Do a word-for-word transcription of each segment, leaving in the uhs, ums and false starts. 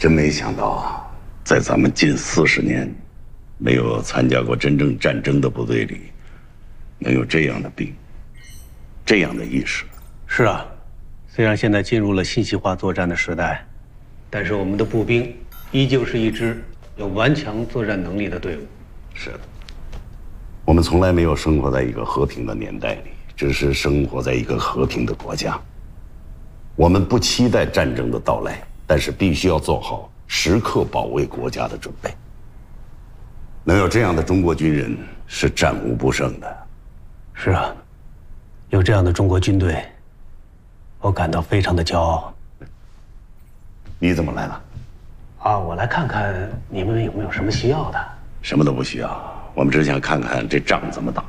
真没想到啊，在咱们近四十年没有参加过真正战争的部队里，能有这样的兵，这样的意识。 是啊，虽然现在进入了信息化作战的时代，但是我们的步兵依旧是一支有顽强作战能力的队伍。 是的，我们从来没有生活在一个和平的年代里，只是生活在一个和平的国家。我们不期待战争的到来，但是必须要做好时刻保卫国家的准备。能有这样的中国军人是战无不胜的。 是啊，有这样的中国军队，我感到非常的骄傲。 你怎么来了？ 啊，我来看看你们有没有什么需要的。 什么都不需要，我们只想看看这仗怎么打。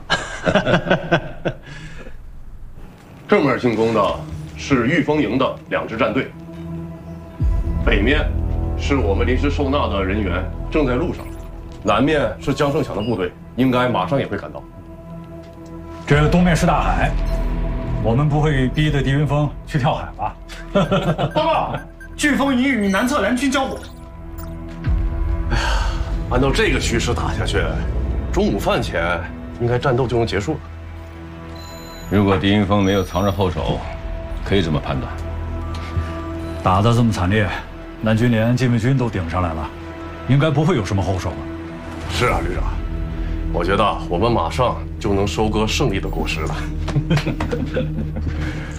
正面进攻的是御风营的两支战队，北面是我们临时收纳的人员，正在路上；南面是江胜强的部队，应该马上也会赶到。 这东面是大海，我们不会逼着敌云峰去跳海吧？ 报告，飓风已与南侧蓝军交火。 哎呀，按照这个趋势打下去，中午饭前应该战斗就能结束了。 如果敌云峰没有藏着后手，可以这么判断。 打得这么惨烈，南军连禁卫军都顶上来了，应该不会有什么后手了。 是啊，旅长，我觉得我们马上就能收割胜利的果实了。